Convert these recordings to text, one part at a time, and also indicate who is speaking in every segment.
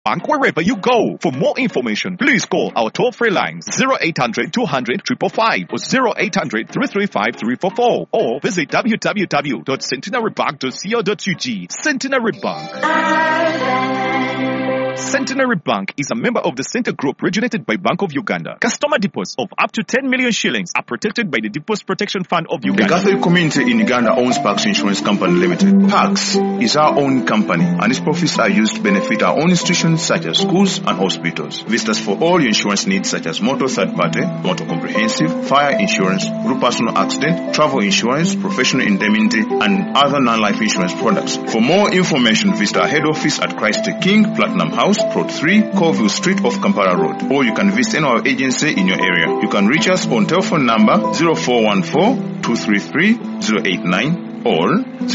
Speaker 1: Bank wherever you go. For more information, please call our toll-free lines 0800 200 555 or 0800 335 344 or visit www.centenarybank.co.ug. Centenary Bank. Centenary Bank is a member of the Center Group originated by Bank of Uganda. Customer deposits of up to 10 million shillings are protected by the Deposit Protection Fund of Uganda.
Speaker 2: The Catholic community in Uganda owns Pax Insurance Company Limited. Pax is our own company and its profits are used to benefit our own institutions such as schools and hospitals. Visit us for all your insurance needs such as motor third party, motor comprehensive, fire insurance, group personal accident, travel insurance, professional indemnity and other non-life insurance products. For more information, visit our head office at Christ the King, Platinum House, Plot 3, Colville Street off Kampala Road, or you can visit any of our agency in your area. You can reach us on telephone number 0414-233-089 or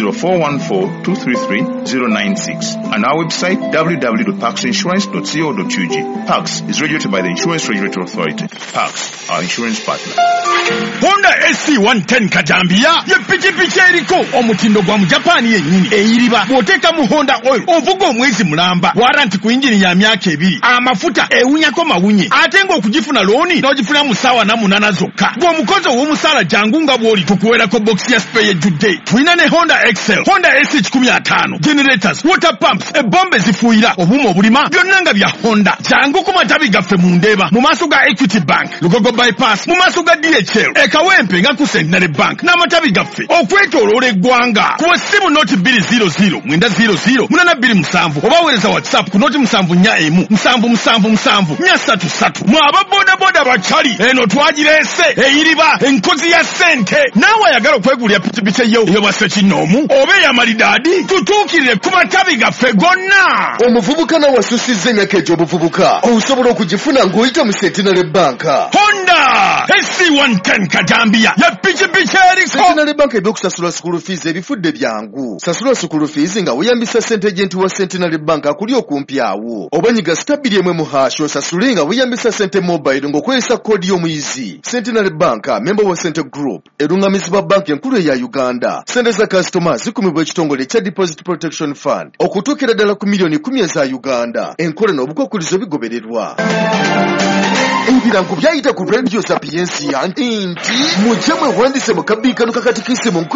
Speaker 2: 0414-233-096 and our website www.paxinsurance.co.ug. Pax is regulated by the Insurance Regulatory Authority. Pax, our insurance partner.
Speaker 3: Honda SC110 Kajambia ye pichipichi eriko omutindo gwa mu Japan yennyini eyiriba bw'oteeka mu Honda oil ovuga omwezi mulamba warranty ku engine ya myaka 2 amafuta ewunyako mawunye ate ng'okugifuna looni n'ogifuna mu ssaawa 8 zokka ng'omukozi ow'omusaala jangu nga bw'oli tukuweerako box ya spare ejjudde. Tulina ne Honda Excel, Honda SH15, generators, water pumps, ebombe zifuuyira obuuma obulima byonna nga bya Honda. Jangu ku matabi gaffe mu Ndeeba mu maaso ga Equity Bank, Lugogo Bypass mu maaso ga DHL, Ekawempe nga ku Centenary Bank n'amatabi gaffe okwetooloola eggwanga ku ssimu noti 200 900 827 oba weereza WhatsApp ku noti 741 777 433. Mu ababoodaboda bakyali eno twagireese eyiriba enkozi ya ssente. Naawe ayagala okwegulira pikipiki eyo bwase kinoomu oba ey'amalidaadi tutuukirire ku matabi gaffe gonna.
Speaker 4: Omuvubuka nawe asusizza emyaka egy'obuvubuka osobola okugifuna ng'oyita mu Centenary Bank.
Speaker 3: Honda SC110 Kajambia ya pikipiki eriko.
Speaker 4: Centenary Bank ebyokusasula school fees ebifudde byangu. Sasula school fees nga weeyambisa ssente ejenti wa Centenary Bank akuli okumpi awo. Oba nyiga stabili emwe mu hash osasule nga weeyambisa ssente mobile ng'okozesa koodi y'omuyizi. Centenary Bank, member wa Center Group, erungamizibwa bank enkulu eya Uganda. Sente za customers zikumibwa ekitongole ekya Deposit Protection Fund okutuukira ddala ku milioni 10 eza Uganda. Enkola n'obukwakkulizo bigobererwa. Ebirango byayita ku radio Sapiensia nti mujje mwewandise mu kabiikano kakatikisi mu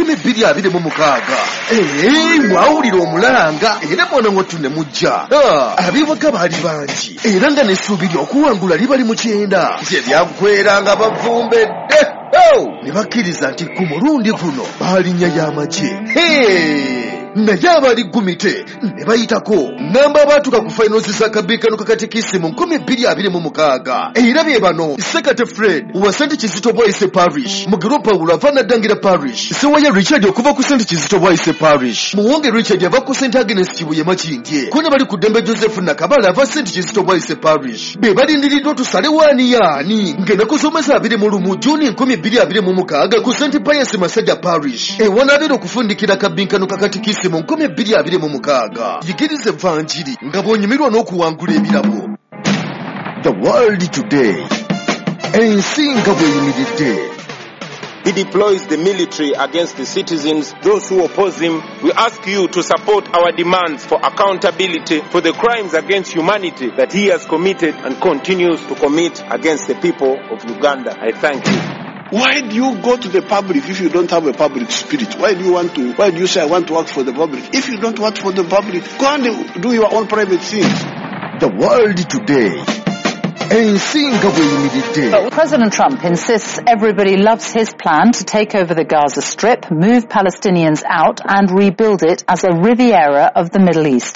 Speaker 4: 2026. Mwawulira omulanga era mwona ngo tunne mujja. Abiwaga baali bangi era nga n'essuubiri okuwangula libali mu 9. Bye byagweranga bavumbedde. Ne bakkiriza nti ku mulundi guno baalinnya y'amagye. Naye abali gumite ne bayitako namba abatuuka ku finals za kabiikano kakatikisi mu 2026. Era bye bano: Sekate Fred wa St. Kizito Bwaise Parish, Mugiro Paulo ava Nadangira Parish, Sewaya Richard okuva ku St. Kizito Bwaise Parish, Muwonge Richard ava ku St. Agnes Kibuye Makindye, kone bali ku Dembe Joseph Nakabala ava St. Kizito Bwaise Parish. Be balindiriddwa tusale waani yaani ngenda kusomesa 21 Juni 2026 ku St. Pius Masajja Parish ewanaabera okufundikira kabiikano kakatikisi mu 2026. Yigirize Evanjiri nga bw'onyumirwa n'okuwangula ebirabo. The world today. Ensi nga bw'eyimiridde.
Speaker 5: He deploys the military against the citizens, those who oppose him. We ask you to support our demands for accountability for the crimes against humanity that he has committed and continues to commit against the people of Uganda. I thank you.
Speaker 6: Why do you go to the public if you don't have a public spirit? Why do you say I want to work for the public? If you don't work for the public, go and do your own private things.
Speaker 4: The world today.
Speaker 7: President Trump insists everybody loves his plan to take over the Gaza Strip, move Palestinians out and rebuild it as a Riviera of the Middle East.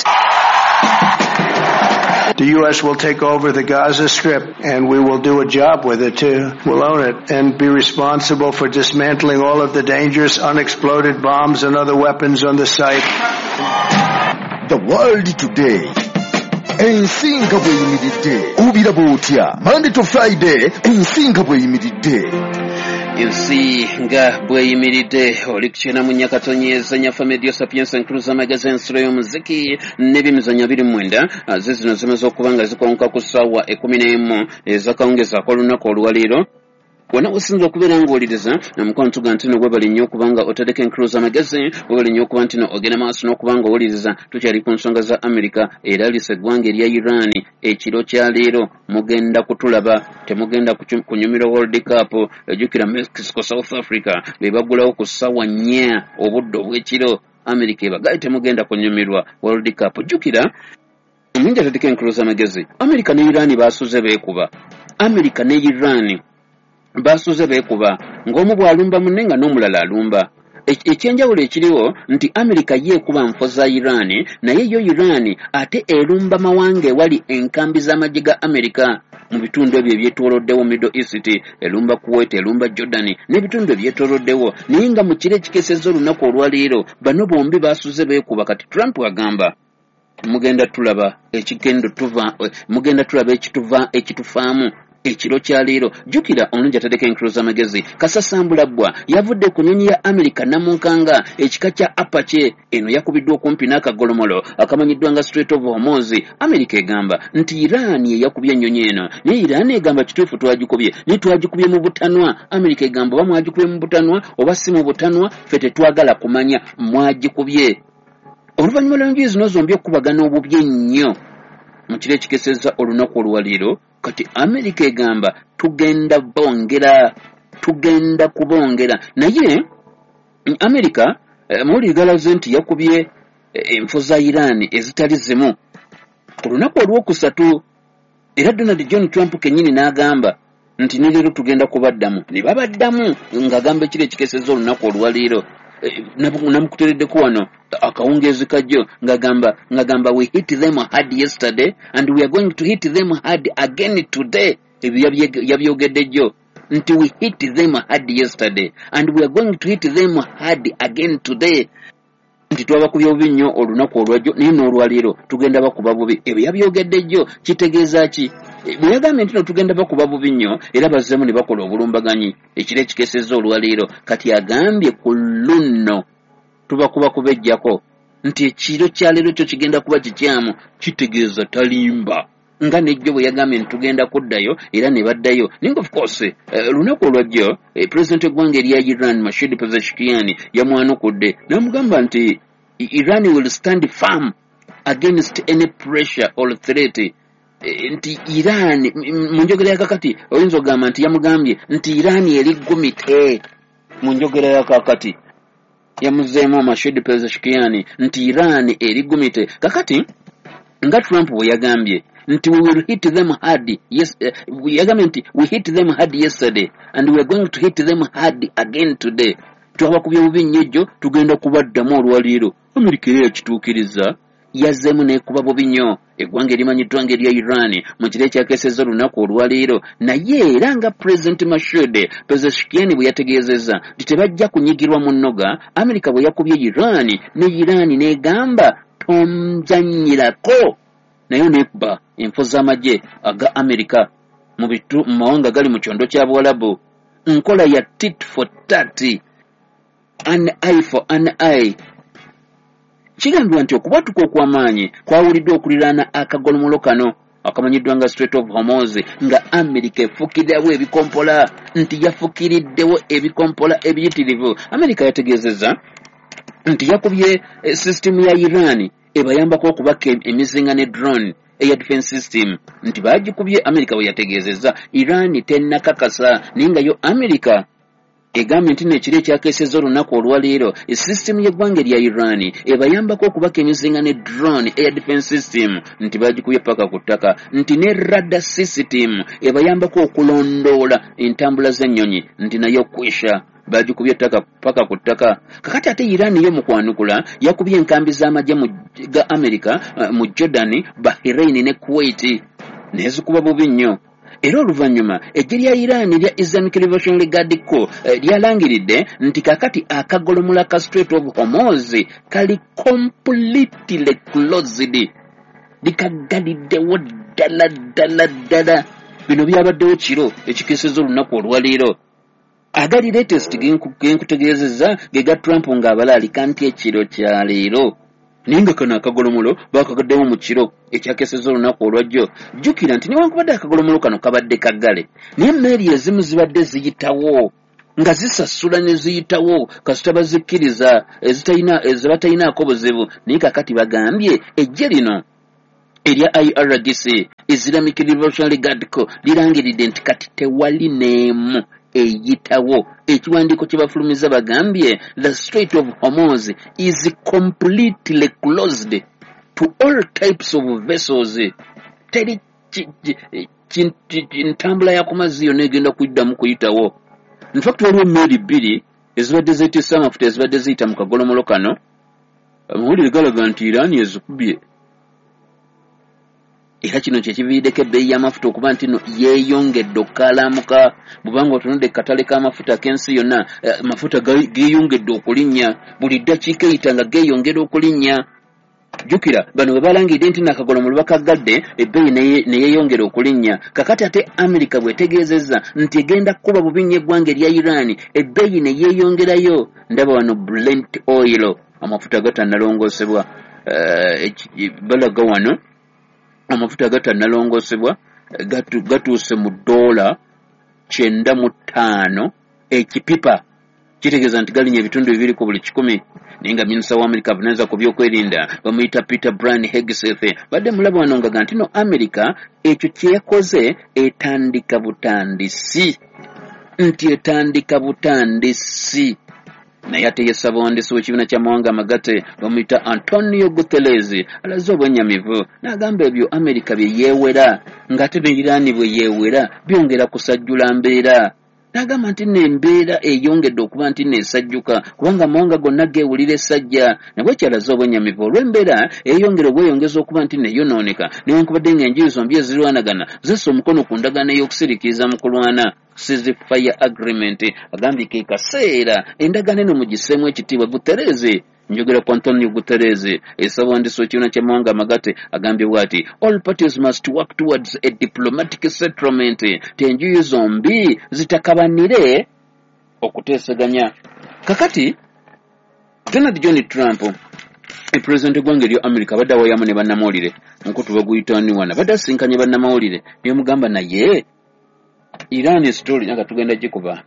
Speaker 8: The U.S. will take over the Gaza Strip, and we will do a job with it, too. We'll own it and be responsible for dismantling all of the dangerous unexploded bombs and other weapons on the site.
Speaker 4: The world today. Ensinga bweyimiridde. Ubira bw'otya. Monday to Friday, ensinga bweyimiridde.
Speaker 9: Ensi nga bweyimiridde oli kukyena mu Nyakatonnyeza Nyafa Media Sapienza Nkuluza Magazine ensolo y'omuziki n'ebyemizannyo 29 ze zino zimaze okuba nga zikonka ku ssaawa 11 ez'akawungeezi ak'olunaku olwaleero wona usinza okubeera ng'owuliriza namukwano tuga nti no webali nnyo okubanga otadeko enkuluza amagezi webali nnyo okuba nti no ogenda maaso n'okubanga owuliriza tukyali ku nsonga za Amerika era lisa eggwanga erya Iran ekiro kya leero mugenda kutulaba temugenda kunyumira World Cup ejjukira Mexico South Africa be bagulawo ku ssaawa 4 obudde obw'ekiro Amerika ebagaye temugenda kunyumirwa World Cup jjukira omuntu atadeko enkuluza amagezi Amerika ne Iran baasuze beekuba Amerika ne Iran basuze beekuba ng'omu bw'alumba munne nga n'omulala alumba ekyenjawulo ekiriwo nti Amerika yeekuba nfo za Iran naye yo Iran ate erumba mawanga ewali enkambi z'amagye ga Amerika mu bitundu ebyo ebyetooloddewo Middle East erumba Kuwait erumba Jordan n'ebitundu ebyetooloddewo naye nga mu kiro ekikesezza olunaku olwaleero bano bombi basuze beekuba kati Trump agamba mugenda tulaba ekitufaamu ekiro kya leero jjukira omulungi atadeko enkuluza amagezi kasasambula bbwa yavudde ku nnyonyi ya Amerika namunkanga ekika kya Apache eno yakubiddwa okumpi n'akagolomolo akamanyiddwa nga Strait of Hormuz Amerika egamba nti Iran ye yakubye ennyonyi eno naye Iran egamba kituufu twagikubye naye twagikubye mu butanwa Amerika egamba oba mwagikubye mu butanwa oba si mu butanwa ffe tetwagala kumanya mwagikubye oluvannyuma lw'enjuyi zino zombi okubagana obubi ennyo mu kiro ekikesezza olunaku olwaleero kati Amerika egamba tugenda kubongera naye Amerika muligalaze nti yakubye enfo za Iran ezitali zimu ku lunaku olwokusatu era Donald John Trump kennyini n'agamba nti ne leero tugenda kubaddamu ne babaddamu ng'agamba ekiro ekikesezza olunaku olwaleero namukutereddeko wano akawungeezi kajjo ngagamba we hit them hard yesterday and we are going to hit them hard again today ebyo yabyogedde jjo nti we hit them hard yesterday and we are going to hit them hard again today nti twabakubya bubi nnyo olunaku olwajjo naye n'olwaleero tugenda bakuba bubi ebyo yabyogedde jjo kitegeeza ki bwe yagambye nti no tugenda bakuba bubi nnyo era bazzeemu ne bakola obulumbaganyi ekiro ekikesezza olwaleero kati agambye ku luno tubakuba kubejjako nti ekiro kya leero kyo kigenda kuba kikyamu kitegeeza talimba nga nejjo bwe yagambye nti tugenda kuddayo era ne baddayo naye of course lunaku olwajjo pulezidenti eggwanga erya Iran Masoud Pezeshkian yamwanukudde n'amugamba nti Iran will stand firm against any pressure or threat nti Iran mu njogera ya kakati oyinza okugamba nti yamugambye nti Iran eriggumite mu njogera ya kakati yamuzeemu Masoud Pezeshkian nti Iran eriggumite kakati nga Trump bwe yagambye nti we will hit them hard yagambye nti we hit them hard yesterday and we are going to hit them hard again today twabakubye bubi nnyo ejjo tugenda kubaddamu olwaleero Amerika era yakituukiriza yazzeemu n'ekuba bubi nnyo eggwanga erimanyiddwa ng'erya Iran mu kiro ekyakesezza olunaku olwaleero naye era nga pulezidenti Masoud Pezeshkian bwe yategeezezza nti tebajja kunyigirwa mu nnoga Amerika bwe yakubye Iran ne Iran n'egamba tonzannyirako naye n'ekuba enfo z'amagye aga Amerika mu mawanga gali mu kyondo kya Buwalabu nkola ya tit for tat an eye for an eye kigambibwa nti okubwatuka okw'amaanyi kwawuliddwa okuliraana akagolomolo kano akamanyiddwa nga Strait of Hormuz nga Amerika efukiddewo ebikompola nti yafukiriddewo ebikompola ebiyitirivu Amerika yategeezezza nti yakubye system ya Iran ebayambako okubaka emizinga ne drone eya defense system nti bagikubye Amerika bwe yategeezezza Iran tennakakasa naye nga yo Amerika egambye nti n'ekiro ekyakesezza olunaku olwaleero esystem y'eggwanga erya Iran ebayambako okubaka emizinga ne drone eya defense system nti bagikubye paka ku ttaka nti ne radar system ebayambako okulondoola entambula z'ennyonyi nti nayo kwisha bagikubye ttaka paka ku ttaka kakati ate Iran yo mu kwanukula yakubye enkambi z'amagye ga Amerika mu Jordan Bahrain ne Kuwait nezikuba bubi nnyo era oluvannyuma eggye lya Iran lya Islamic Revolutionary Guard Corps lyalangiridde nti kakati akagolomula ka Strait of Hormuz kali completely closed likagaliddewo ddala bino byabaddewo kiro ekikesezza olunaku olwaleero agali latest genkutegeezezza gega Trump ng'abalaalika nti ekiro kya leero ninga kana akagolomolo bakagaddemu mu kiro ekyakeseza olunaku olwajjo. Jjukira nti newankubadde akagolomolo kano kabadde kaggale naye emmeeri ezimu zibadde ziyitawo nga zisasula ne ziyitawo kasita bazikkiriza ezibatalinaako buzibu. Naye kakati bagambye ejje lino erya IRDC Islamic Revolutionary Guard Corps lirangiridde nti kati tewali n'emu eyitawo. Ekiwandiiko kye bafulumiza bagambye the Strait of Hormuz is completely closed to all types of vessels. Teri ntambula ya ku mazzi yonna egenda kuddamu kuyitawo. In fact waliwo emmeeri bbiri ezibadde zeetissa amafuta ezibadde ziyita mu kagolomolo kano. Amawulire galaga nti Iran ezikubye. Era kino kyekiviiriddeko ebbeeyi y'amafuta okuba nti no yeeyongedde okukalamuka. Bw'obanga otunudde katale k'amafuta k'ensi yonna amafuta geeyongedde okulinnya buli ddakiika eyita nga geeyongera okulinnya. Jjukira bano bwe balangidde nti nakagolomolo bakaggadde ebbeeyi ne yeeyongera okulinnya. Kakati ate Amerika bw'etegeezezza nti egenda kuba bubi eggwanga erya Iran ebbeeyi ne yeeyongerayo. Ndaba wano Brent oil amafuta gatannalongoosebwa balaga wano amafuta gatannalongoosebwa gatuuse mu $95 ekipipa. Kitegeeza nti galinnya ebitundu 2 ku buli 100. Naye nga minisita wa Amerika avunaanyizibwa ku byokwerinda bamuyita Peter Brian Hegseth badde mulaba wano nga nti no Amerika ekyo kyekoze etandika butandisi. Naye ate yesaba owandiisi w'ekibiina ky'amawanga amagatte bamuyita Antonio Guterres alaze obwennyamivu n'agamba ebyo Amerika bye yeewera ng'ate ne Iran bwe yeewera byongera kusajjula mbeera. N'agamba nti n'embeera eyongedde okuba nti neesajjuka kubanga amawanga gonna geewulira essajja. Nabwe kyalaze obwennyamivu olw'embeera eyongera obweyongeza okuba nti neyonooneka newankubadde ng'enjuyi zombi ezirwanagana zessa omukono ku ndagaano ey'okusiriikiriza mu kulwana ceasefire agreement. Agambye ke kaseera endagaano eno mugisseemu ekitiibwa. Guterres njogera ku Antonio Guterres esaba owandiisi w'ekibiina ky'amawanga amagatte agambye bw'ati all parties must work towards a diplomatic settlement. Enjuyi zombi zitakabanire okuteesaganya. Kakati Donald John Trump President gwange eryo Amerika badde awayamu ne bannamawulire nkutu baguyitaaniwana badde asinkanye bannamawulire ne mugamba naye Iran story nga tugenda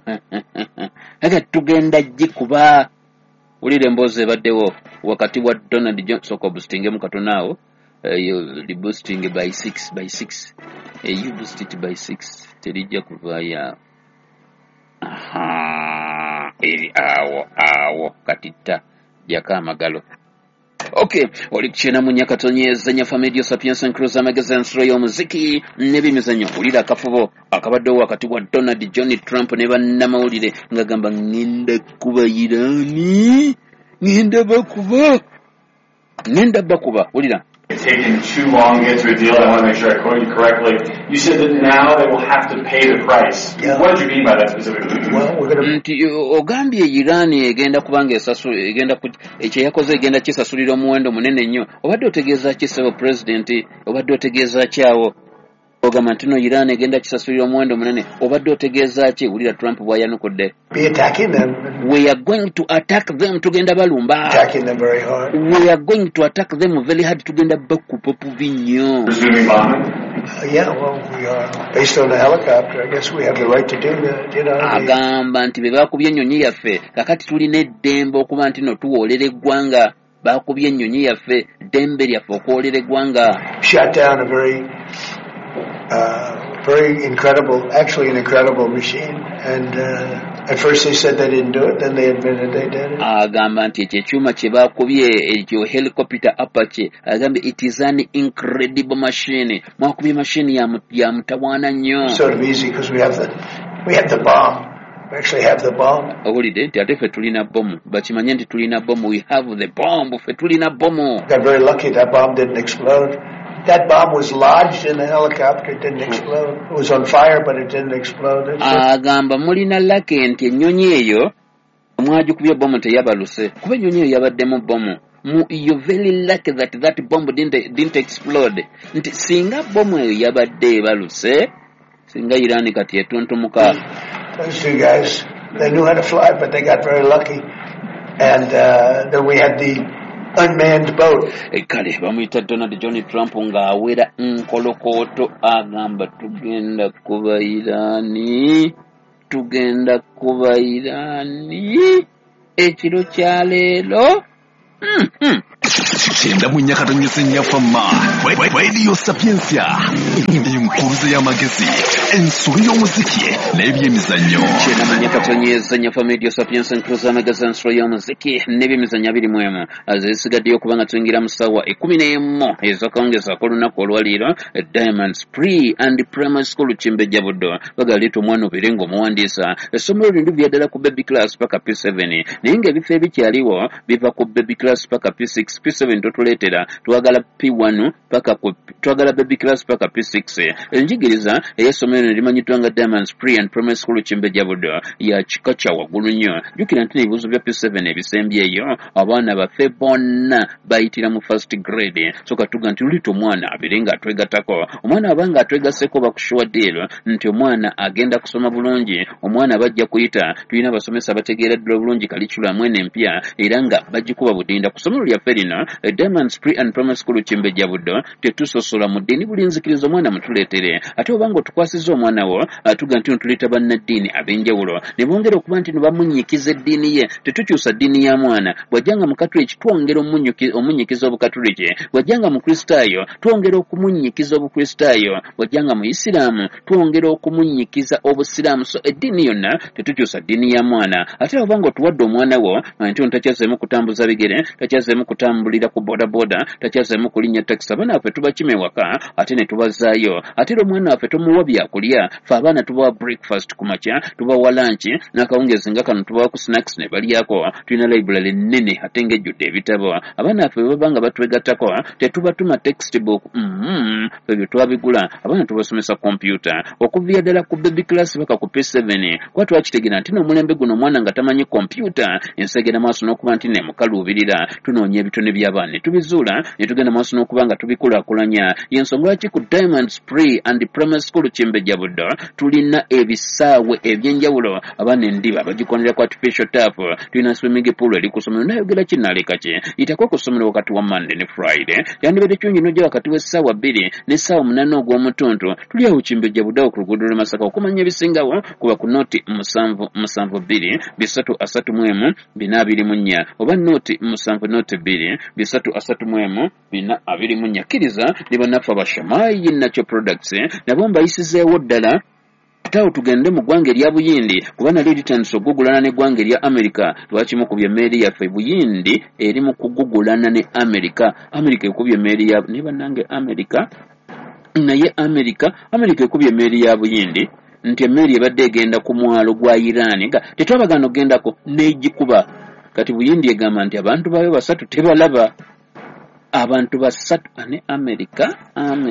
Speaker 9: gikuba ulire emboozi ebaddewo wakati wa Donald John soko boosting mu katonaawo the boosting by 6 you boost it by 6 terijja kuvaya eri awo katita jaka amagalo. Okay, oli kuchena munyakatonyeza nyafa medio sapiens and cruiser magazine story y'omuziki n'ebimizanyo ulira akafubo akabadde wakati wa Donald John Trump ne bannamawulire ngagamba ngenda kuba Irani ngenda bakuba ulira.
Speaker 10: It's taken too long to get to a deal. I want to make sure I quote you correctly. You said that now they will have to pay the price. Yeah. What did you mean by that specifically?
Speaker 8: Well, we're going to...
Speaker 9: Ogambye Irani egenda kubanga ekyeyakoze egenda kisasulira omuwendo munene nnyo. Obadde otegeeza ki sebo president? Obadde otegeeza ki awo? Ogamba nti no Iran egenda kisasulira omuwendo munene. Obadde otegeeza ki? Wulira Trump bw'ayanukudde.
Speaker 8: Be attacking them.
Speaker 9: We are going to attack them. Tugenda balumba.
Speaker 8: Attacking them very hard.
Speaker 9: We are going to attack them very hard. Tugenda bakupa bubi nnyo.
Speaker 8: Yeah, well, we are. Based on the helicopter, I guess we have the right to do that, you know.
Speaker 9: Agamba nti bebakubye ennyonyi yaffe kakati tulina eddembe okuba nti no tuwoolera eggwanga. Bakubye ennyonyi yaffe ddembe lyaffe okuwoolera eggwanga.
Speaker 8: Shut down a very incredible, actually an incredible machine. And at first they said they didn't do it, then they admitted they did it.
Speaker 9: Agamba nti ekyo ekyuma kye baakubye ekyo helicopter Apache agamba it is an incredible machine. Mwakubye machine ya mutawaana nnyo.
Speaker 8: Sort of easy because we have the bomb. We actually have the bomb.
Speaker 9: Owulidde nti ate ffe tulina bomu bakimanye nti tulina bomu. We have the bomb. Ffe tulina bomu.
Speaker 8: Got very lucky that bomb didn't explode. That bomb was lodged in the helicopter. It didn't explode. It was on fire, but it didn't explode.
Speaker 9: Agamba mulina lake nti ennyonyi eyo mwagikubye bomu teyabaluse kuba ennyonyi eyo yabaddemu bomu. You're very lucky that bomb didn't explode. Nti singa bomu eyo yabadde ebaluse singa Iran kati etuntumuka.
Speaker 8: Those two guys, they knew how to fly, but they got very lucky. And then we had the unmanned boat.
Speaker 9: Kale bamuyita Donald John Trump ng'awera nkolokooto agamba tugenda kuba Irani ekiro kya leero.
Speaker 1: Chenda munyakato nyesenya fama Radio Sapiensia enkuruze y'amagezi ensuri y'omuziki n'ebyemizannyo.
Speaker 9: Chenda munyakato nyesenya fama Radio Sapiensia enkuruze y'amagezi ensuri y'omuziki n'ebyemizannyo abiri mwemu azisigadde okubanga tuyingira mu ssaawa 11 ez'akawungezaako olunaku olwaliiro Diamonds Pre and Primary School Kimbejja Buddo bagaleeta omwana obere ng'omuwandiisa essomero lindu byaddala ku baby class paka P7 naye ng'ebifo ebikyaliwo biva ku baby class paka P6 P7 totuleetera twagala P1 twagala baby class paka P6 enjigiriza ey'essomero limanyiddwa nga Diamonds Pre and Primary School Kimbejja Buddo ya kika kya waggulu nnyo. Jjukira nti ebibuuzo bya P7 ebisembyeyo abaana baffe bonna bayitira mu first grade so katuga nti lulita omwana abere ng'atwegatako omwana abanga atwegaseko bakushuwa deal nti omwana agenda kusoma bulungi omwana bajja kuyita tulina abasomesa bategeera ddala bulungi kaliculamu eno empya era nga bagikuba budinda ku ssomero lyaffe lino Diamonds Pre and Primary School Kimbejja Buddo tetusosola mu ddiini buli nzikiriza omwana mutuleetere ate obanga otukwasiza omwana wo atuga nti tuleeta bannaddiini ab'enjawulo ne bongera okuba nti nebamunyikiza eddiini ye tetukyusa ddiini ya mwana bw'ajjanga mu katuliki twongera omunyikiza obukatuliki bw'ajjanga mu kristaayo twongera okumunyikiza obukristaayo bw'ajjanga mu isiraamu twongera okumunyikiza obusiraamu so eddiini yonna tetukyusa ddiini ya mwana ate obanga otuwadde omwana wo nti ono takyazeemu kutambuza bigere takyazeemu kutambulira ku bodaboda takyazeemu kulinnya takisi abaana waffe tubakima ewaka ate ne tubazaayo ate era omwana waffe tomuwa byakulya fe abaana tubawa breakfast ku makya tubawa lanchi n'akawungezi nga kano tubawa ku snacks ne balyako tulina library nnene ate ng'ejjudde ebitabo abaana waffe bwe babanga batwegattako tetubatuma textbook ebyo twabigula abaana tubasomesa kompyuta okuviira ddala ku baby class paka ku P7 kuba twakitegeera nti n'omulembe guno omwana nga tamanyi kompyuta ensegera maaso n'okuba nti nemukaluubirira tunoonya ebitone by'abaana ne tubizuula ne tugenda maaso n'okuba nga tubikulaakulanya y'ensonga lwaki ku Diamonds Pre and Primary School Kimbejja Buddo tulina ebisaawe eby'enjawulo abaana endiba bagikonera ku artificial tap tulina swimming pool eri ku ssomero nayogera kinaaleka ki yitako ku ssomero wakati wa Monday ne Friday yandibadde kyungi n'ojja wakati w'essaawa 2 n'essaawa 8 ogw'omutuntu tuli awo Kimbejja Buddo ku luguudo lw'e Masaka okumanya ebisingawo kuba ku nooti 772 oba nooti 7 kkiriza ne bannaffe abashamayi nakyo products nabo mbayisizeewo ddala tawo tugende mu ggwanga erya Buyindi kuba nalyo litandise okugugulana n'eggwanga erya Amerika lwakimu ku byemmeeri yaffe Buyindi eri mu kugugulana ne Amerika ekubye emmeeri ya ne bannange Amerika naye Amerika ekubye emmeeri ya Buyindi nti emmeeri ebadde egenda ku mwalo gwa Iran nga tetwabagana okugendako n'egikuba kati Buyindi egamba nti abantu baayo 3 tebalaba abantu 3 ane Amerika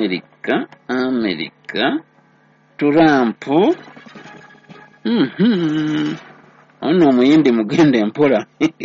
Speaker 9: Trump ono omuyindi mugende mpola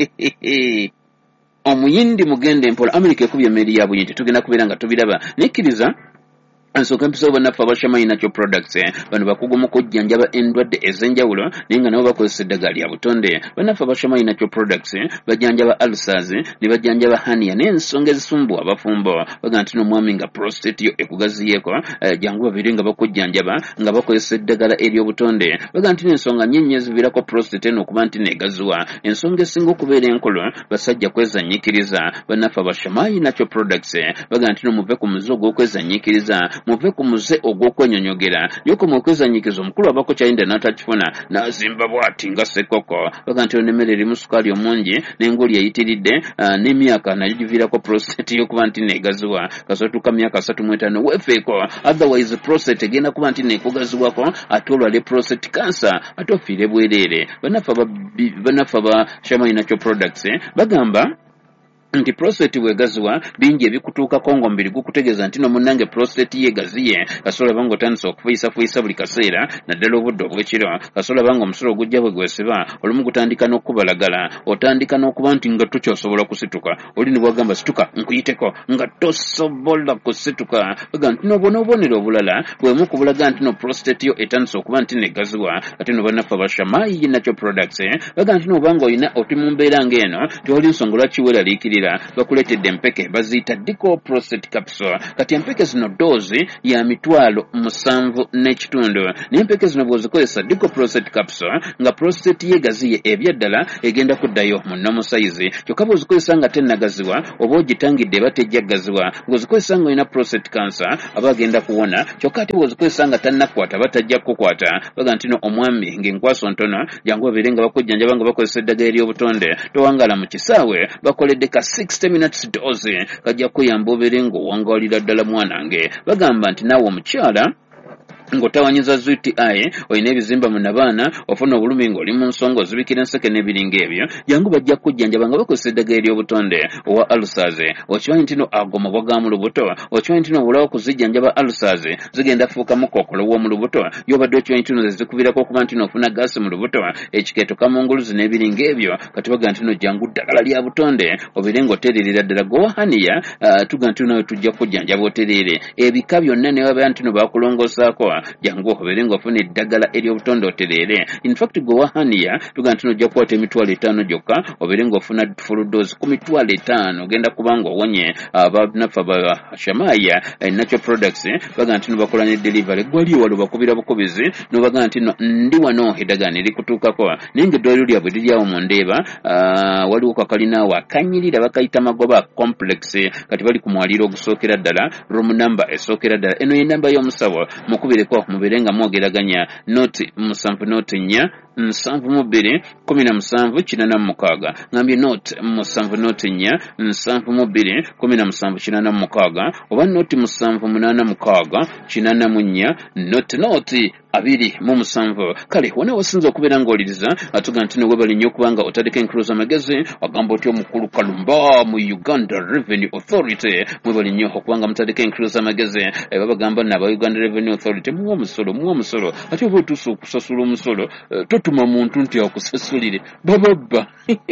Speaker 9: Amerika ekubye emmeeri ya Buyindi tugenda kubeera nga tubiraba nikkiriza nsooka mpisawo bannaffe abashamayi nakyo products bano bakugu mu kujjanjaba endwadde ez'enjawulo naye nga nabo bakozesa eddagala lya butonde bannaffe abashamayi nakyo products bajjanjaba ulcers ne bajjanjaba hernia n'ensonga ezisumbuwa abafumbo baga nti n'omwami nga prostate yo ekugaziyeeko jangu babiri nga bakujjanjaba nga bakozesa eddagala ery'obutonde baga nti n'ensonga nnyingi eziviirako prostate eno okuba nti neegaziwa ensonga esinga okubeera enkulu basajja kwezannyikiriza bannaffe abashamayi nakyo products baga nti n'omuve ku muze ogw'okwezannyikiriza muve ku muze ogw'okwenyonyogera yoko mukwezanyikiza omukulu abako kyayinda n'atakifuna n'azimba bw'ati nga ssekoko baga nti n'emmere erimu sukaali omungi n'engoli eyitiridde n'emyaka nayo giviirako prostate y'okuba nti neegaziwa kasootuka myaka 35 weefeeko otherwise prostate egenda kuba nti neekugaziwako ate olwale prostate cancer ate ofiire bwereere bannaffe aba Shamayi Natural Products bagamba nti prostate bwegaziwa bingi ebikutuukako ng'omubiri gukutegeeza nti n'omunnange prostate yeegaziye kasobola banga otandisa okufuuyisa buli kaseera naddala obudde obw'ekiro kasobola banga omusolo ogujja bwe gwesiba olumu gutandika n'okubalagala otandika n'okuba nti nga tokyasobola kusituka oli ne bwagamba situka nkuyiteko nga tosobola kusituka baga nti n'obubonero obulala bwemu kubulaga nti no prostate yo etandisa okuba nti neegaziwa ate no bannaffe aba Shamayi Natural Products baga nti n'obanga olina oti mu mbeera ng'eno tewali nsonga lwaki weeraliikirira okuwulira bakuleetedde empeke baziyita Dico prostate capsule. Kati empeke zino doozi ya mitwalo 7 n'ekitundu. Naye empeke zino bw'ozikozesa Dico prostate capsule nga prostate yeegaziye ebyaddala egenda kuddayo mu nnomu sayizi. Kyokka bw'ozikozesa nga tennagaziwa oba ogitangidde eba tejjagaziwa, ng'ozikozesa nga olina prostate cancer aba agenda kuwona. Kyokka ate bw'ozikozesa nga tannakwata batajja kukwata. Baga nti no omwami ng'enkwaso ntono jangu babeere nga bakujjanjaba nga bakozesa eddagala ery'obutonde. Towangala mu kisaawe bakoledde ka 60 minutes dose kajja kuyamba obeere ng'owangaalira ddala mwanange. Bagamba nti naawe omukyala ng'otawanyiza UTI olina ebizimba mu nabaana ofuna obulumi ng'oli mu nsonga ozibikira enseke n'ebiringa ebyo jangu bajja kujjanjaba nga bakozesa eddagala ery'obutonde owa ulcers. Okimanyi nti no agomabwa ga mu lubuto, okimanyi nti no obulawo kuzijjanjaba ulcers zigenda kufuukamu kookolo w'omu lubuto, y'obadde okimanyi nti no zezikubirako okuba nti no ofuna gaasi mu lubuto, ekikeeto kamunguluzi n'ebiringa ebyo. Kati baga nti no jangu ddagala lya butonde obeere ng'otereerera ddala gowahaniya tuga nti nawe tujja kujjanjaba otereere ebika byonna ne waba nti no bakulongosaako jangu obeere ng'ofuna eddagala ery'obutonde otereere. In fact gowahaniya tuga nti nojja kukwata emitwalo 5 gyokka obeere ng'ofuna full dose ku mitwalo 5 ogenda kuba ng'owonye abanaffe aba Shamaya natural products baga nti no bakola ne delivery gwali walo bakubira bukubizi nobaga nti no ndi wano eddagala ne likutuukako naye ng'eddwaliro lyabwe liryawo mu Ndeeba. Waliwo kakalinawo akanyirira bakayita Magoba complex kati bali ku mwaliiro ogusookera ddala room number esookera ddala. Eno ye namba y'omusawo mukubireko mubeere nga mwogeraganya noti 7 noti 4 7 2 17 ngambye noti 7 noti 4 7 2 17 oba noti 7 8 4 noti 27. Kale wona wasinza okubeera ng'oliriza atuga nti newe bali nnyo kubanga otadeko enkuluza amagezi agamba oti omukulu Kalumba mu Uganda Revenue Authority mwe bali nnyo okubanga mutadeko enkuluza amagezi babagamba naba Uganda Revenue Authority muwa omusolo ate oba otuusa okusasula omusolo totuma muntu nti akusasulire bababba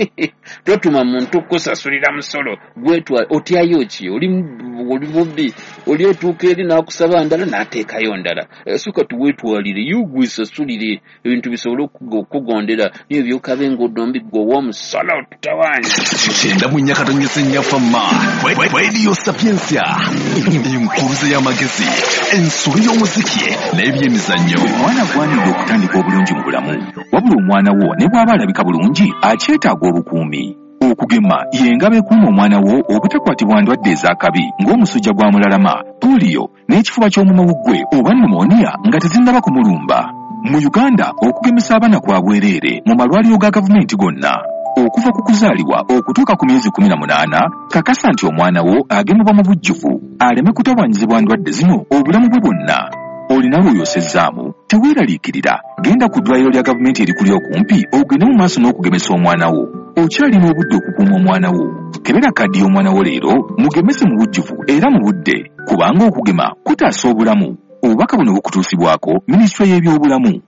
Speaker 9: totuma muntu kusasulira musolo gwetwa otyayo ki oli mubbi oli etuuka eri n'akusaba ndala n'ateekayo ndala suka tuwetwalire yugwisasulire ebintu bisobole okugondera niyo byokabe ng'odombi gwe w'omusolo tutawanyi
Speaker 11: kyenda mu nyakatonyesa ennyafamma Radio Sapiensia enkuruze y'amagezi ensulu y'omuziki n'ebyemizannyo. Omwana gwanidde okutandika obulungi mu bulamu wabula omwana wo ne bw'aba alabika bulungi akyetaaga obukuumi. Okugema y'engabo ekuuma omwana wo obutakwatibwa ndwadde ez'akabi ng'omusujja gwa mulalama, polio n'ekifuba ky'omumwa gwe oba pneumonia nga tezinnaba kumulumba. Mu Uganda okugemesa abaana kwa bwereere mu malwaliro ga gavumenti gonna. Okuva ku kuzaalibwa okutuuka ku myezi 18 kakasa nti omwana wo agemebwa mu bujjuvu aleme kutawaanyizibwa ndwadde zino obulamu bwe bwonna. Olina lw'oyosezzaamu teweeraliikirira genda ku ddwaliro lya gavumenti erikuli okumpi ogende mu maaso n'okugemesa omwana wo. Okyalina obudde okukuuma omwana wo. Kebera kaddi y'omwana wo leero mugemese mu bujjuvu era mu budde kubanga okugema kutaasa obulamu. Obubaka buno bukutuusibwako minisitule y'ebyobulamu.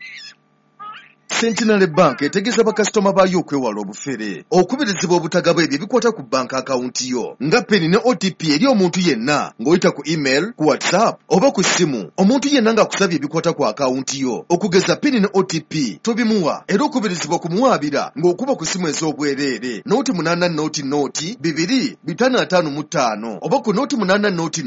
Speaker 4: Centenary Bank etegeeza bakasitoma baayo okwewala obufere okubirizibwa obutagaba ebyo ebikwata ku bank akawunti yo nga peni ne OTP eri omuntu yenna ng'oyita ku email, ku WhatsApp oba ku ssimu. Omuntu yenna ng'akusabye ebikwata ku akawunti yo okugeza peni ne OTP tobimuwa era okubirizibwa kumuwaabira ng'okuba ku ssimu ez'obwereere noti 8 noti 2 555 oba ku noti 8 noti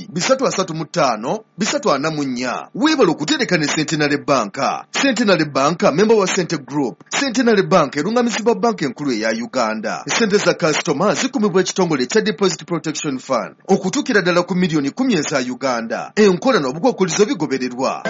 Speaker 4: 335 344. Weebala okutereka ne Centenary Bank. Centenary Bank member wa Sente Group. Centenary Bank erungamizibwa banka enkulu eya Uganda. Sente za customer zikumibwa ekitongole kya Deposit Protection Fund okutuukira ddala ku miliyoni 10 eza Uganda. Enkola n'obukwakkulizo bigobererwa.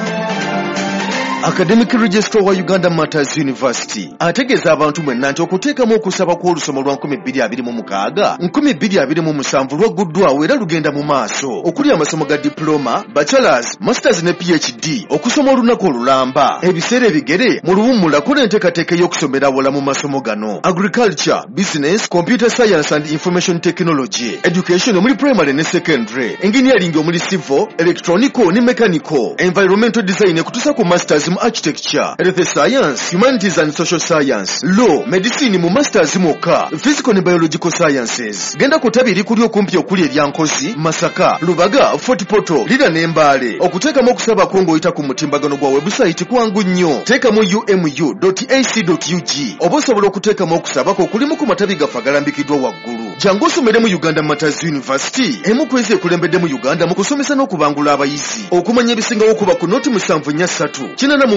Speaker 4: Academic Registrar wa Uganda Matters University ategeeza abantu mwenna nti okuteekamu okusaba kw'olusoma lwa 2026 2027 lwagguddwawo era lugenda mu maaso okuli amasomo ga diploma, bachelors, masters ne PhD okusoma olunaku olulamba. Ebiseera ebigere mu luwummula kola enteekateeka y'okusomera awala mu masomo gano: agriculture, business, computer science and information technology, education omuli primary ne secondary, engineering omuli civil, electronical ne mechanical, environmental design kutuusa ku masters mu architecture, health science, humanities and social science, law, medicine mu masters mwokka, physical ne biological sciences. Genda ku ttabi erikuli okumpi okuli eryankozi, Masaka, Lubaga, Fort Portal, Lira n'Embaale. Okuteekamu okusaba ko ng'oyita ku mutimbagano gwa website kwangu nnyo. Teekamu umu.ac.ug. Oba osobola okuteekamu okusaba ko kulimu ku matabi gaffe agalambikiddwa waggulu. Jangu osomere mu Uganda Matters University. Emu ku ezi ekulembedde mu Uganda mu kusomesa n'okubangula abayizi. Okumanya ebisingawo kuba ku noti 743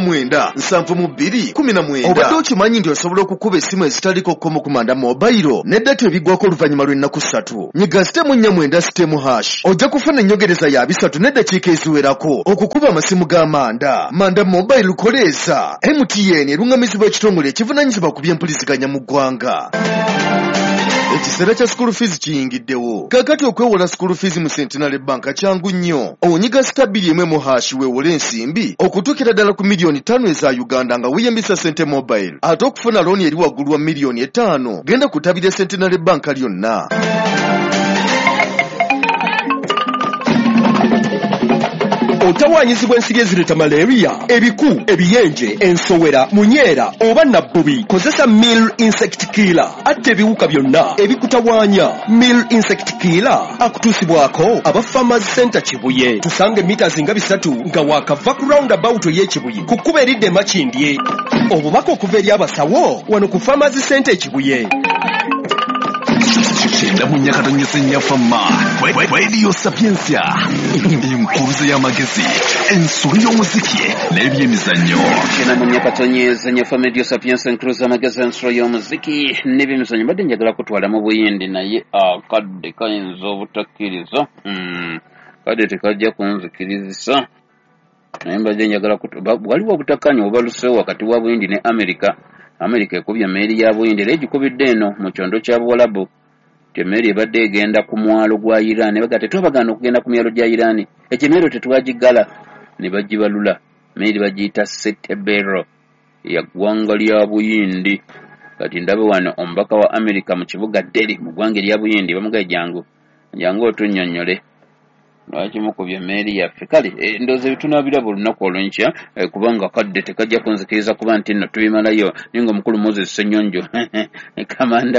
Speaker 4: 842 Obadde okimanyi nti osobola okukuba essimu ezitaliko kkomo ku manda mobile n'eddata ebiggwako oluvannyuma lw'ennaku 3. Nyiga sitemu 49 sitemu hash. Ojja kufuna ennyongereza ya 3 n'eddakiika eziwerako okukuba amasimu g'amanda. Manda mobile koleeza. MTN erungamizibwa ekitongole ekivunaanyizibwa ku by'empuliziganya mu ggwanga. Ekiseera kya school fees kiyingiddewo. Kakati okwewola school fees mu Centenary Bank kyangu nnyo. Onyiga *1 hash weewole ensimbi okutuukira ddala ku miliyoni 5 eza Uganda nga weeyambisa Sente Mobile. Ate okufuna looni eri waggulu wa miliyoni 5 genda ku ttabi lya Centenary Bank lyonna.
Speaker 12: Otawanyizibwa ensiri ezireeta malaria, ebiku, ebiyenje, ensowera, munyeera oba nabbubi. Kozesa Mill Insect Killer. Atta ebiwuka byonna ebikutawaanya. Mill Insect Killer akutuusibwako aba Farmers Center Kibuye. Tusange meters nga 3 nga waakava ku roundabout y'Ekibuye ku kkubo eridda e Makindye. Obubaka okuva eri abasawo wano ku Farmers Center Kibuye.
Speaker 11: Shenda munyakatonyesa nnyafama Radio Sapiensia enkuruze y'amagezi ensulu y'omuziki n'ebyemizannyo.
Speaker 9: Shenda munyakatonyesa nnyafama Radio Sapiensia enkuruze y'amagezi ensulu y'omuziki n'ebyemizannyo. Mbadde njagala kutwala mu buyindi naye akadde kayinza obutakkiriza. Kadde tekajja kunzikirizisa. Naye mbadde njagala waliwo obutakkaanya obubaluseewo wakati wa buyindi ne Amerika. Amerika ekubye emmeeri ya buyindi era egikubidde eno mu kyondo kya Buwalabu. Emmeeri ebadde egenda ku mwalo gwa Iran. Baga tetwabagana okugenda ku myalo gya Iran. Ekimero tetwagigala ne bagibalula. Emmeeri bagiyita Setebero ya ggwanga lya buyindi. Kati ndabe wano omubaka wa Amerika mu kibuga Delhi mu ggwanga lya buyindi bamugaye jangu otunnyonnyole. Lwaki mukubye emmeeri yaffe kale ndowooza ebitunaabiraba olunaku olw'enkya kubanga kadde tekajja kunzikiriza kuba nti nno tubimalayo naye nga omukulu Moses Ssenyonjo Kamanda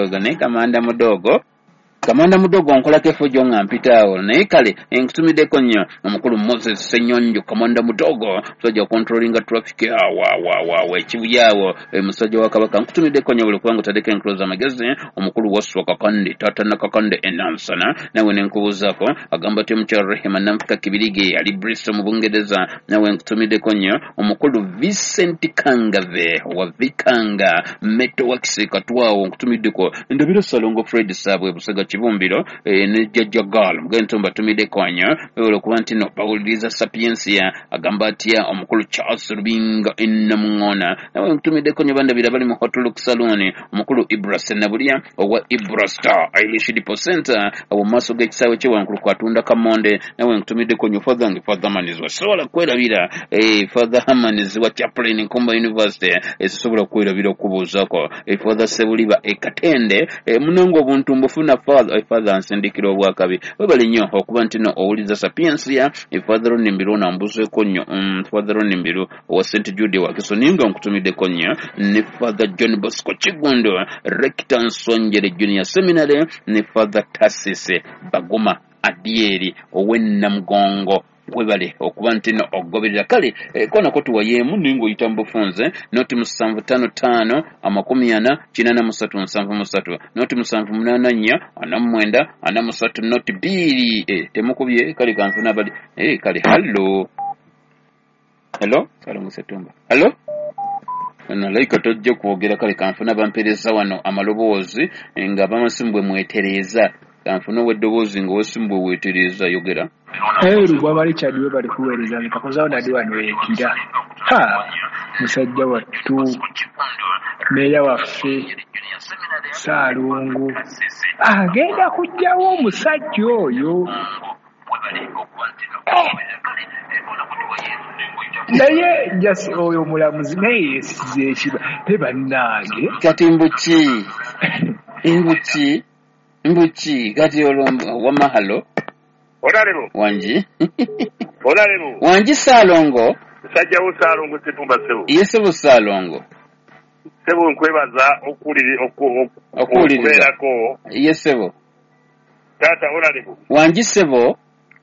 Speaker 9: Mudogo nkolako effujjo nga mpitaawo naye kale nkutumiddeko nnyo omukulu Moses Ssenyonjo Kamanda Mudogo musajja controllinga traffic ekibuyaawo musajja wa Kabaka nkutumiddeko nnyo buli kubanga otaddeko enkuluza amagezi omukulu Waswa Kakande taata Nakakande enansana nawe nenkubuuzaako agamba ti omukyala Rehema Namfika Kibirige ali Bristol mu Bungereza nawe nkutumiddeko nnyo omukulu Vincent Kangave wa Vikanga Meto Wakisi Katwawo nkutumiddeko Ndabiro Salongo Fred Sabwe Busega Kibumbiro ne Jajjagal mugentomba tumiddeko nnyo olwokuba nti no bawuliriza Sapiensia agamba atya omukulu Charles Rubinga Ennamuŋŋona nawe nkutumiddeko nnyo bandabira bali mu Hotlook Saloon omukulu Ibra Senabulya owa Ibra Star Irish Depot Center awo maaso g'ekisaawe kye wankulu kwatunda Kamonde nawe nkutumiddeko nnyo Father Hamaniz wasobola kwerabira Father Hamaniz wa Chaplain Nkombo University esobola kwerabira okubuuzaako Father Sebuliba Katende munango obuntu mbufuna Father nsindikira obwakabi webali nnyo okuba nti no owuliza Sapiensia Father Onimbiro nambuzeeko nnyo Father Onimbiro owa St Jude wa Kisoninga nkutumiddeko nnyo ne Father John Bosco Kigundo Rector Nsonjere Junior Seminary ne Father Tassise Baguma Adieri ow'Ennamugongo webale okuba nti no ogoberera kale konako tuwayeemu ninga oyita mbufunze noti 755 40 noti 784 49 noti 2 temukubye kale kanfuna bali kale hello kale musetumba hello nalaika tojja kwogera kale kanfuna bampereza wano amaloboozi nga bamasimbwe mwetereza kanfuna weddoboozi nga wasimbwe wetereza yogera
Speaker 13: Rubwa bali kyadiwe bali kuweereza bikakozao nadi wano ekira musajja wattu meeya waffe Saalongo agenda kujjawo omusajja oyo naye jasi oyo mulamuzi naye yesize ekiba tebannange
Speaker 9: kati mbuki kati olwo wamahalo
Speaker 14: Olalebo
Speaker 9: wanji Saalongo
Speaker 14: musajja wo Saalongo Setumba Sebo.
Speaker 9: Yes, Sebo Saalongo.
Speaker 14: Sebo nkwebaza okubeerako.
Speaker 9: Yes, Sebo.
Speaker 14: Taata olaleko.
Speaker 9: Wangi Sebo.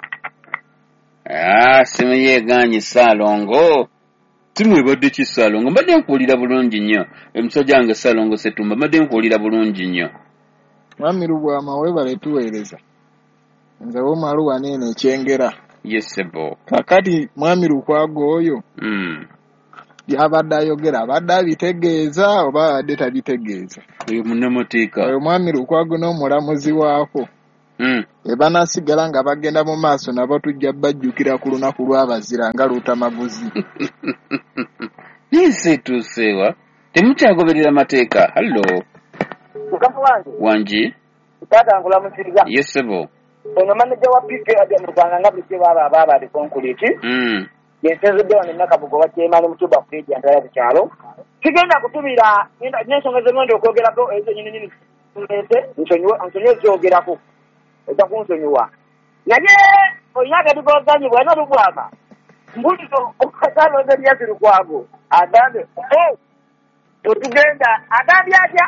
Speaker 9: Simu yeeganye Saalongo. Timwebadde ki Saalongo? Mbadde nkuwulira bulungi nnyo. Emusajja wange Saalongo Setumba mbadde nkuwulira bulungi nnyo.
Speaker 15: Mwami Lubwama webale tuweereza. Nze womaalu waneeno ekyengera.
Speaker 9: Yes, Sebo.
Speaker 15: Kakati Mwami Lukwago oyo. Byabadde ayogera abadde abitegeeza oba abadde tabitegeeza.
Speaker 9: Oyo munnamateeka.
Speaker 15: Oyo Mwami Lukwago n'omulamuzi waako. Ebanasigala nga bagenda mu maaso nabo tujja bajjukira ku lunaku lw'abazira nga Lutamaguzi.
Speaker 9: Nise tusewa. Temukyagoberera mateeka. Hallo. Wangi.
Speaker 16: Tata nkulamusiriza.
Speaker 9: Yes, Sebo.
Speaker 16: Ono manager wa PK ajamuganga nga bike baba ali konkuliti. Yensezedde wano nakabugo bakyemali mu tuba fridge andala bikyalo. Kigenda kutumira n'ensonga z'engendo okwogerako ezo nyini nsonyiwa zyogerako. Ojja kunsonyiwa. Naye oyinaka bigoganyibwa na Lubwama. Mbulizo okataloza lyasi Lukwago. Agambe, otugenda agambye atya?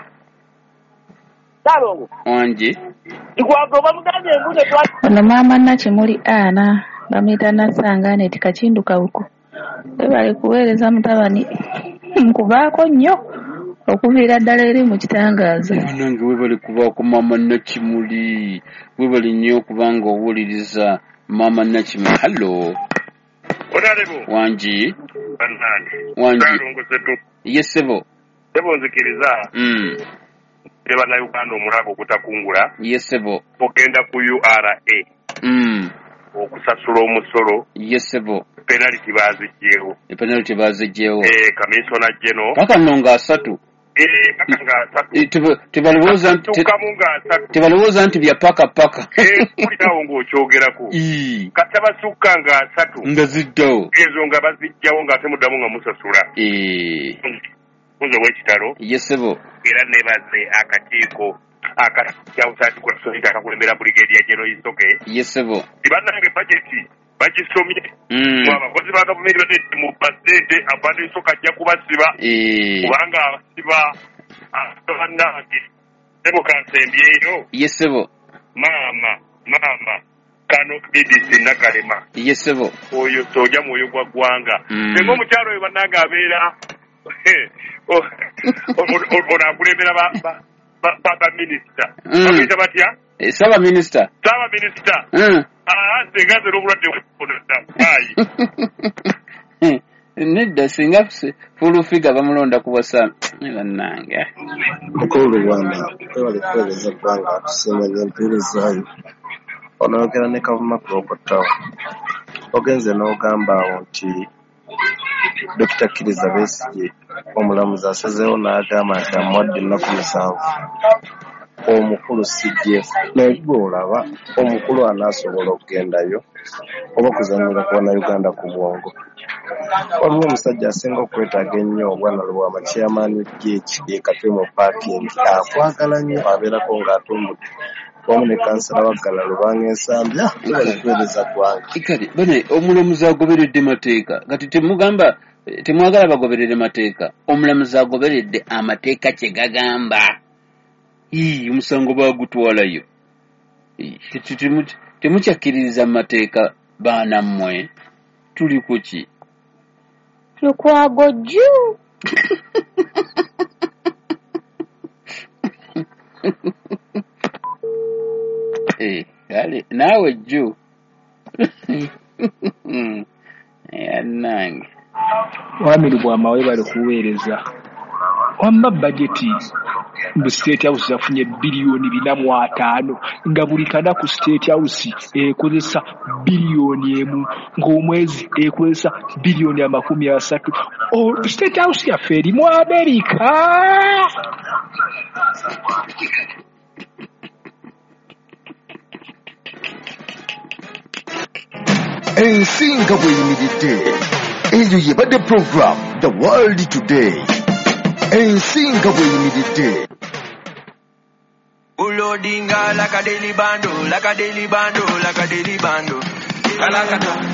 Speaker 16: Saalongo.
Speaker 9: Wangi.
Speaker 16: Lukwago bamugambye embune twali.
Speaker 17: Ono maama Nakimuli Ana bamuyita Nasangane tikakinduka huko. Bali kuweereza mutabani nkubaako nnyo okuviira ddala eri mu kitangaazo.
Speaker 9: Nange webali kubaako maama Nakimuli. Webali nnyo kubanga owuliriza maama Nakimuli. Hallo.
Speaker 14: Otalebo.
Speaker 9: Wangi.
Speaker 14: Wangi. Saalongo Setumba.
Speaker 9: Yes, Sebo.
Speaker 14: Sebo nzikiriza. Eba na Uganda omulago okutakungula.
Speaker 9: Yes, Sebo.
Speaker 14: Ogenda ku URA. Okusasula omusolo.
Speaker 9: Yes, Sebo.
Speaker 14: Penalty baziggyewo.
Speaker 9: Penalty baziggyewo.
Speaker 14: Kamisona Geno.
Speaker 9: Paka nnonga asatu.
Speaker 14: Paka nga asatu.
Speaker 9: Tebalowooza nti bya paka.
Speaker 14: Kulirawo ng'okyogerako. Kati abasukka nga asatu.
Speaker 9: Nga ziddawo.
Speaker 14: Ezo nga baziggyawo ng'ate muddamu nga musasula. Nze w'ekitalo.
Speaker 9: Yes, Sebo.
Speaker 14: Era nebaze akakiiko akakulembera akakulembera Brigadier General Isoke.
Speaker 9: Yes, Sebo.
Speaker 14: Bannange bajeti bagisomye. Abakozi ba gavumenti badde mu basente abantu Isoke ajja kubasiba. Kubanga abasiba bannange. Sebo kansembyeyo.
Speaker 9: Yes, Sebo.
Speaker 14: Maama. Kano BBC Nakalema.
Speaker 9: Yes, Sebo.
Speaker 14: Oyo soja mwoyo gwa ggwanga. Senga omukyalo oyo bannange abeera onakulembera ba minisita. Bakuyita batya?
Speaker 9: Saba minisita.
Speaker 14: Senga nze n'obulwadde
Speaker 9: nedda singa fulufiga bamulonda ku basa bannange.
Speaker 18: Mukulu Lubwama twebale kuweereza eggwanga tusiimanye empeerezaayo. Onoyogera ne Kavuma Kulokotawo. Ogenze n'ogamba awo nti Dr. Kiriza Besigye omulamuzi asazeewo n'agamba nti amuwadde ennaku 7. Omukulu CDF naye gwe olaba omukulu anaasobola okugendayo oba kuzannyira ku bannayuganda ku bwongo. Waliwo omusajja asinga okwetaaga ennyo obwana Lubwama chairman GH Katwe mu parking akwagala nnyo abeerako ng'atumbudde wamu ne kansala Waggala Lubanga Ensambya bali kuweereza gwange.
Speaker 9: Kale bane omulamuzi agoberedde mateeka kati temugamba temwagala bagoberere mateeka. Omulamuzi agoberedde amateeka kye gagamba. Omusango bagutwalayo. Temukyakkiririza mateeka baana mmwe. Tuli ku ki?
Speaker 17: Lukwago jju.
Speaker 9: Kale naawe jju. Yannange.
Speaker 13: Mwami Lubwama webale kuweereza. Wamma bajeti mu State House yafunye bilioni 405 nga buli kanaku State House ekozesa bilioni 1 ng'omwezi ekozesa bilioni 30. State House yaffe eri mu America.
Speaker 4: Ensinga bweyimiridde eyo yebadde program The World Today. Ensinga bweyimiridde.
Speaker 19: Ulodinga like a daily bando, like a daily bando, like a daily bando. Kalakata.